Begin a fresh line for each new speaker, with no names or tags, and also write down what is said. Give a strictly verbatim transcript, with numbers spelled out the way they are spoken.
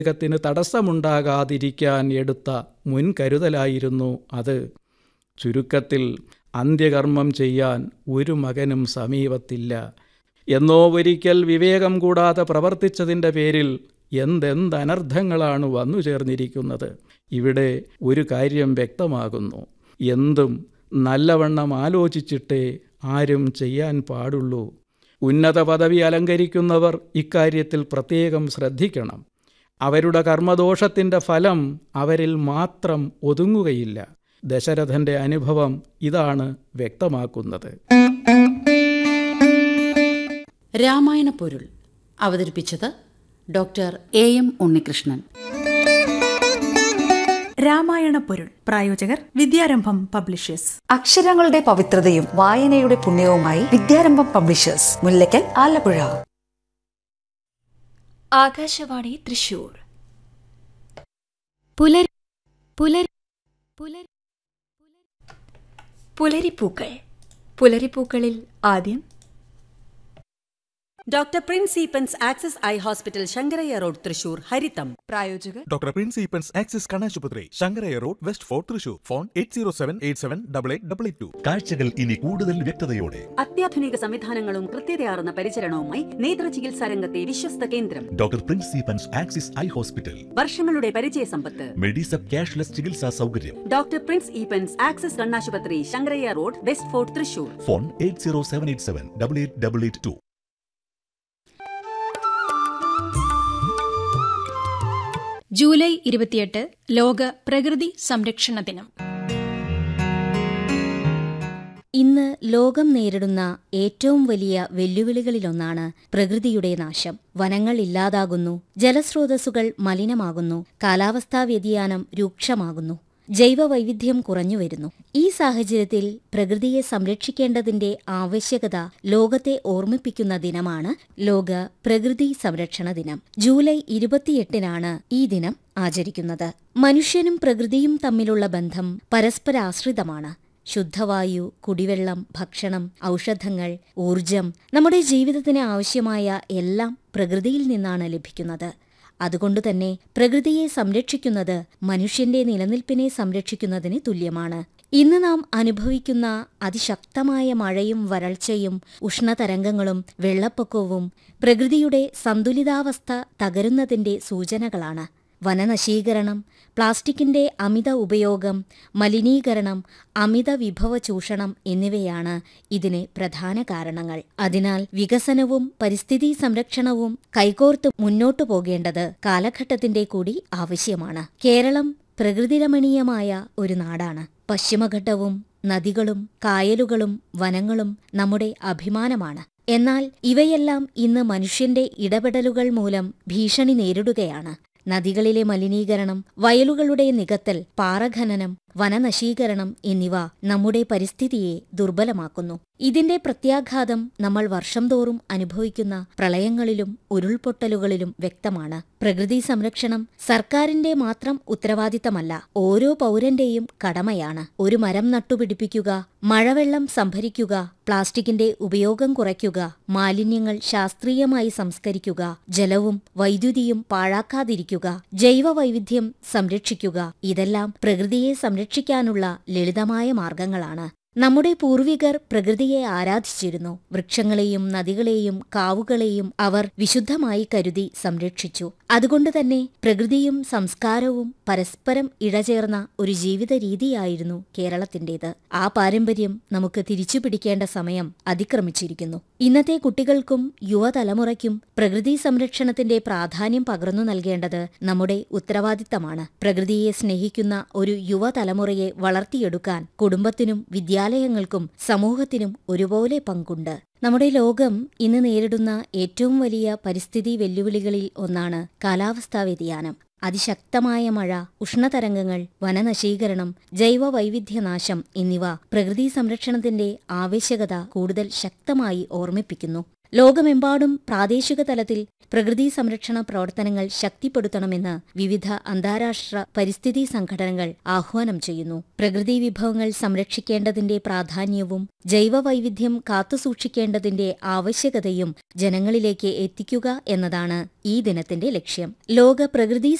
ത്തിന് തടസ്സമുണ്ടാകാതിരിക്കാൻ എടുത്ത മുൻകരുതലായിരുന്നു അത്. ചുരുക്കത്തിൽ അന്ത്യകർമ്മം ചെയ്യാൻ ഒരു മകനും സമീപത്തില്ല. എന്നോ ഒരിക്കൽ വിവേകം കൂടാതെ പ്രവർത്തിച്ചതിൻ്റെ പേരിൽ എന്തെന്തനർത്ഥങ്ങളാണ് വന്നു ചേർന്നിരിക്കുന്നത്. ഇവിടെ ഒരു കാര്യം വ്യക്തമാകുന്നു. എന്തും നല്ലവണ്ണം ആലോചിച്ചിട്ടേ ആരും ചെയ്യാൻ പാടുള്ളൂ. ഉന്നത പദവി അലങ്കരിക്കുന്നവർ ഇക്കാര്യത്തിൽ പ്രത്യേകം ശ്രദ്ധിക്കണം. അവരുടെ കർമ്മദോഷത്തിൻ്റെ ഫലം അവരിൽ മാത്രം ഒതുങ്ങുകയില്ല. ദശരഥൻ്റെ അനുഭവം ഇതാണ് വ്യക്തമാക്കുന്നത്.
രാമായണ പൊരുൾ അവതരിപ്പിച്ചത് doctor A M Unnikrishnan.
Ramayana പൊരുൾ പ്രായോജകർ വിദ്യാരംഭം പബ്ലിഷേഴ്സ്.
അക്ഷരങ്ങളുടെ പവിത്രതയും വായനയുടെ പുണ്യവുമായി വിദ്യാരംഭം പബ്ലിഷേഴ്സ്, മുല്ലക്കൽ, ആലപ്പുഴ.
ആകാശവാണി തൃശൂർ. പുലർ പുലർ പുലർ പുലരിപ്പൂക്കൾ. പുലരിപ്പൂക്കളിൽ ആദ്യം
doctor Prince Eappen's axis eye hospital Sankaraiah road Thrissur. ഹരിതം
പ്രായോജകർ ഡോക്ടർ പ്രിൻസ് ഈപ്പൻസ് ആക്സിസ് കണ്ണാശുപത്രി Sankaraiah road west fort Thrissur. Phone eight zero seven eight seven double eight double eight to.
കാഴ്ചകൾ ഇനി കൂടുതൽ വ്യക്തതയോടെ
അത്യാധുനിക സംവിധാനങ്ങളും കൃത്യതയാർന്ന പരിചരണവുമായി നേത്ര ചികിത്സാ രംഗത്തെ വിശ്വസ്ത കേന്ദ്രം
doctor Prince Eappen's axis eye hospital.
വർഷങ്ങളുടെ പരിചയ സമ്പത്ത്.
മെഡിസെപ് ക്യാഷ്ലെസ് ചികിത്സാ സൗകര്യം.
ഡോക്ടർ പ്രിൻസ് ഈപ്പൻസ് ആക്സിസ് കണ്ണാശുപത്രി Sankaraiah road west fort Thrissur.
Phone eight zero seven eight seven double eight double eight to.
July ഇരുപത്തിയെട്ട് ലോക പ്രകൃതി സംരക്ഷണ ദിനം.
ഇന്ന് ലോകം നേരിടുന്ന ഏറ്റവും വലിയ വെല്ലുവിളികളിലൊന്നാണ് പ്രകൃതിയുടെ നാശം. വനങ്ങൾ ഇല്ലാതാകുന്നു, ജലസ്രോതസ്സുകൾ മലിനമാകുന്നു, കാലാവസ്ഥാ വ്യതിയാനം രൂക്ഷമാകുന്നു, ജൈവവൈവിധ്യം കുറഞ്ഞുവരുന്നു. ഈ സാഹചര്യത്തിൽ പ്രകൃതിയെ സംരക്ഷിക്കേണ്ടതിന്റെ ആവശ്യകത ലോകത്തെ ഓർമ്മിപ്പിക്കുന്ന ദിനമാണ് ലോക പ്രകൃതി സംരക്ഷണ ദിനം. ജൂലൈ ഇരുപത്തിയെട്ടിനാണ് ഈ ദിനം ആചരിക്കുന്നത്. മനുഷ്യനും പ്രകൃതിയും തമ്മിലുള്ള ബന്ധം പരസ്പരാശ്രിതമാണ്. ശുദ്ധവായു, കുടിവെള്ളം, ഭക്ഷണം, ഔഷധങ്ങൾ, ഊർജം, നമ്മുടെ ജീവിതത്തിന് ആവശ്യമായ എല്ലാം പ്രകൃതിയിൽ നിന്നാണ് ലഭിക്കുന്നത്. അതുകൊണ്ടുതന്നെ പ്രകൃതിയെ സംരക്ഷിക്കുന്നത് മനുഷ്യന്റെ നിലനിൽപ്പിനെ സംരക്ഷിക്കുന്നതിന് തുല്യമാണ്. ഇന്ന് നാം അനുഭവിക്കുന്ന അതിശക്തമായ മഴയും വരൾച്ചയും ഉഷ്ണതരംഗങ്ങളും വെള്ളപ്പൊക്കവും പ്രകൃതിയുടെ സന്തുലിതാവസ്ഥ തകരുന്നതിന്റെ സൂചനകളാണ്. വനനശീകരണം, പ്ലാസ്റ്റിക്കിന്റെ അമിത ഉപയോഗം, മലിനീകരണം, അമിത വിഭവ ചൂഷണം എന്നിവയാണ് ഇതിന് പ്രധാന കാരണങ്ങൾ. അതിനാൽ വികസനവും പരിസ്ഥിതി സംരക്ഷണവും കൈകോർത്ത് മുന്നോട്ടു പോകേണ്ടത് കാലഘട്ടത്തിന്റെ കൂടി ആവശ്യമാണ്. കേരളം പ്രകൃതിരമണീയമായ ഒരു നാടാണ്. പശ്ചിമഘട്ടവും നദികളും കായലുകളും വനങ്ങളും നമ്മുടെ അഭിമാനമാണ്. എന്നാൽ ഇവയെല്ലാം ഇന്ന് മനുഷ്യന്റെ ഇടപെടലുകൾ മൂലം ഭീഷണി നേരിടുകയാണ്. നദികളിലെ മലിനീകരണം, വയലുകളുടെ നികത്തൽ, പാറഖനനം, വനനശീകരണം എന്നിവ നമ്മുടെ പരിസ്ഥിതിയെ ദുർബലമാക്കുന്നു. ഇതിന്റെ പ്രത്യാഘാതം നമ്മൾ വർഷം തോറും അനുഭവിക്കുന്ന പ്രളയങ്ങളിലും ഉരുൾപൊട്ടലുകളിലും വ്യക്തമാണ്. പ്രകൃതി സംരക്ഷണം സർക്കാരിന്റെ മാത്രം ഉത്തരവാദിത്തമല്ല, ഓരോ പൗരന്റെയും കടമയാണ്. ഒരു മരം നട്ടുപിടിപ്പിക്കുക, മഴവെള്ളം സംഭരിക്കുക, പ്ലാസ്റ്റിക്കിന്റെ ഉപയോഗം കുറയ്ക്കുക, മാലിന്യങ്ങൾ ശാസ്ത്രീയമായി സംസ്കരിക്കുക, ജലവും വൈദ്യുതിയും പാഴാക്കാതിരിക്കുക, ജൈവവൈവിധ്യം സംരക്ഷിക്കുക, ഇതെല്ലാം പ്രകൃതിയെ സംരക്ഷിക്കാനുള്ള ലളിതമായ മാർഗങ്ങളാണ്. നമ്മുടെ പൂർവികർ പ്രകൃതിയെ ആരാധിച്ചിരുന്നു. വൃക്ഷങ്ങളെയും നദികളെയും കാവുകളെയും അവർ വിശുദ്ധമായി കരുതി സംരക്ഷിച്ചു. അതുകൊണ്ടുതന്നെ പ്രകൃതിയും സംസ്കാരവും പരസ്പരം ഇഴചേർന്ന ഒരു ജീവിത രീതിയായിരുന്നു കേരളത്തിന്റേത്. ആ പാരമ്പര്യം നമുക്ക് തിരിച്ചുപിടിക്കേണ്ട സമയം അതിക്രമിച്ചിരിക്കുന്നു. ഇന്നത്തെ കുട്ടികൾക്കും യുവതലമുറയ്ക്കും പ്രകൃതി സംരക്ഷണത്തിന്റെ പ്രാധാന്യം പകർന്നു നൽകേണ്ടത് നമ്മുടെ ഉത്തരവാദിത്തമാണ്. പ്രകൃതിയെ സ്നേഹിക്കുന്ന ഒരു യുവതലമുറയെ വളർത്തിയെടുക്കാൻ കുടുംബത്തിനും വിദ്യാലയങ്ങൾക്കും സമൂഹത്തിനും ഒരുപോലെ പങ്കുണ്ട്. നമ്മുടെ ലോകം ഇന്ന് നേരിടുന്ന ഏറ്റവും വലിയ പരിസ്ഥിതി വെല്ലുവിളികളിൽ ഒന്നാണ് കാലാവസ്ഥാ വ്യതിയാനം. അതിശക്തമായ മഴ, ഉഷ്ണതരംഗങ്ങൾ, വനനശീകരണം, ജൈവവൈവിധ്യനാശം എന്നിവ പ്രകൃതി സംരക്ഷണത്തിന്റെ ആവശ്യകത കൂടുതൽ ശക്തമായി ഓർമ്മിപ്പിക്കുന്നു. ലോകമെമ്പാടും പ്രാദേശിക തലത്തിൽ പ്രകൃതി സംരക്ഷണ പ്രവർത്തനങ്ങൾ ശക്തിപ്പെടുത്തണമെന്ന് വിവിധ അന്താരാഷ്ട്ര പരിസ്ഥിതി സംഘടനകൾ ആഹ്വാനം ചെയ്യുന്നു. പ്രകൃതി വിഭവങ്ങൾ സംരക്ഷിക്കേണ്ടതിന്റെ പ്രാധാന്യവും ജൈവവൈവിധ്യം കാത്തുസൂക്ഷിക്കേണ്ടതിന്റെ ആവശ്യകതയും ജനങ്ങളിലേക്ക് എത്തിക്കുക എന്നതാണ് ഈ ദിനത്തിന്റെ ലക്ഷ്യം. ലോക പ്രകൃതി